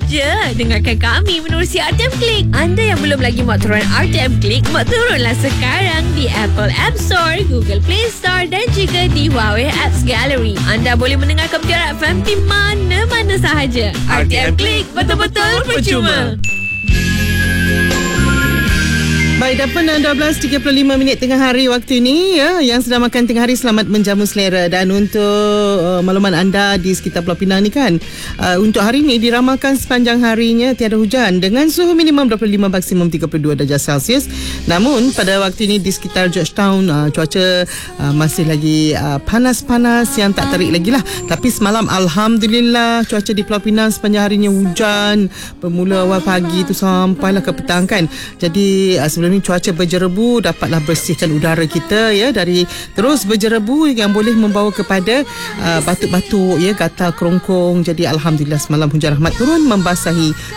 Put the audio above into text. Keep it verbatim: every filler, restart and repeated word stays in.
je. Dengarkan kami menerusi R T M Click. Anda yang belum lagi muat turun R T M Click, muat turunlah sekarang di Apple App Store, Google Play Store dan juga di Huawei Apps Gallery. Anda boleh mendengarkan Mutiara F M di mana-mana sahaja. R T M Click, betul-betul percuma. Baik, dah pukul dua belas tiga puluh lima minit tengah hari waktu ini ya. Yang sedang makan tengah hari, selamat menjamu selera. Dan untuk uh, makluman anda di sekitar Pulau Pinang ni kan, uh, untuk hari ini diramalkan sepanjang harinya tiada hujan dengan suhu minimum dua puluh lima, maksimum tiga puluh dua darjah Celsius. Namun pada waktu ini di sekitar Georgetown uh, cuaca uh, masih lagi uh, panas-panas yang tak terik lagi lah. Tapi semalam Alhamdulillah cuaca di Pulau Pinang sepanjang harinya hujan bermula awal pagi tu sampailah ke petang kan. Jadi uh, sebelum ni cuaca berjerebu, dapatlah bersihkan udara kita ya dari terus berjerebu yang boleh membawa kepada uh, batuk-batuk ya, gatal kerongkong. Jadi alhamdulillah semalam hujan rahmat turun membasahi